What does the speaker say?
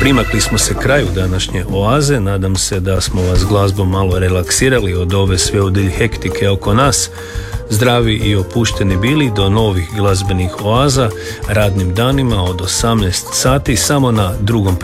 Primakli smo se kraju današnje oaze, nadam se da smo vas glazbom malo relaksirali od ove sve udilj hektike oko nas. Zdravi i opušteni bili do novih glazbenih oaza radnim danima od 18 sati samo na drugom